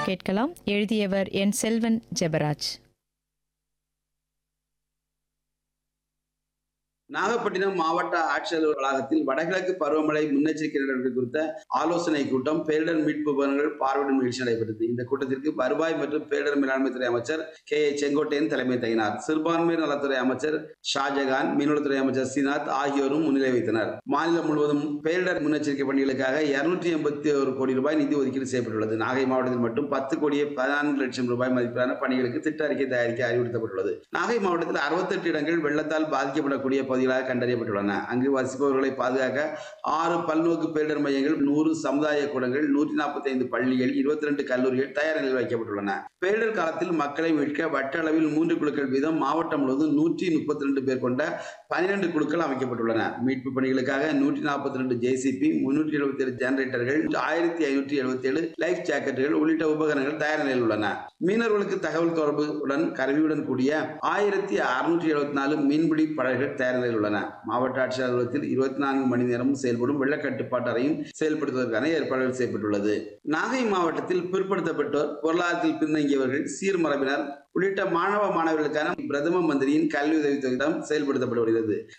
கேட்கலாம். எழுதியவர் என் செல்வன் ஜெபராஜ். நாகப்பட்டினம் மாவட்ட ஆட்சியர் வளாகத்தில் வடகிழக்கு பருவமழை முன்னெச்சரிக்கை நடவடிக்கை குறித்த ஆலோசனை கூட்டம் பேரிடர் மீட்பு உபகரணங்கள் பார்வையிடும் நிகழ்ச்சி நடைபெற்றது. இந்த கூட்டத்திற்கு வருவாய் மற்றும் பேரிடர் மேலாண்மை துறை அமைச்சர் கே செங்கோட்டையன் தலைமை தாங்கினார். சிறுபான்மையினர் நலத்துறை அமைச்சர் ஷாஜகான், மீன்வளத்துறை அமைச்சர் சீனாத் ஆகியோரும் முன்னிலை வைத்தனர். மாநிலம் முழுவதும் பேரிடர் முன்னெச்சரிக்கை பணிகளுக்காக 281 கோடி ரூபாய் நிதி ஒதுக்கீடு செய்யப்பட்டுள்ளது. நாகை மாவட்டத்தில் மட்டும் 10,14 லட்சம் ரூபாய் மதிப்பிலான பணிகளுக்கு திட்ட அறிக்கை தயாரிக்க அறிவுறுத்தப்பட்டுள்ளது. நாகை மாவட்டத்தில் 68 இடங்கள் வெள்ளத்தால் பாதிக்கப்படக்கூடிய பகுதிகளாக கண்டறியப்பட்டுள்ளன. அங்கு வசிப்பவர்களை பாதுகாக்க 6 பல்நோக்கு பேரிடர் மையங்கள், 100 சமுதாய கூடங்கள், 145 பள்ளிகள், 22 கல்லூரிகள் தயார் நிலையில் வைக்கப்பட்டுள்ளன. பேரிடர் காலத்தில் மக்களை மீட்க வட்ட அளவில் 3 குழுக்கள் வீதம் மாவட்டம் முழுவதும் 132 பேர் கொண்ட 12 குழுக்கள் அமைக்கப்பட்டுள்ளன. மீட்பு பணிகளுக்காக 142 ஜேசிபி, 377 ஜெனரேட்டர்கள், 1577 லைஃப் ஜாக்கெட்டுகள் உள்ளிட்ட உபகரணங்கள் தயார் நிலையில் உள்ளன. மீனவர்களுக்கு தகவல் தொடர்புடன் கருவியுடன் கூடிய 1674 மீன்பிடி படகுகள் தயார் நிலையில் உள்ளன. மாவட்ட ஆட்சியர் அலுவலகத்தில் 24 மணி நேரமும் செயல்படும் வெள்ள கட்டுப்பாட்டு அறையும் செயல்படுத்துவதற்கான ஏற்பாடுகள் செய்யப்பட்டுள்ளது. நாகை மாவட்டத்தில் பிற்படுத்தப்பட்டோர், பொருளாதாரத்தில் பின்தங்கியவர்கள், சீர்மரபினர் உள்ளிட்ட மாணவர்களுக்கான பிரதம மந்திரியின் கல்வி உதவி திட்டம் செயல்படுத்தப்பட்டு வருகிறது.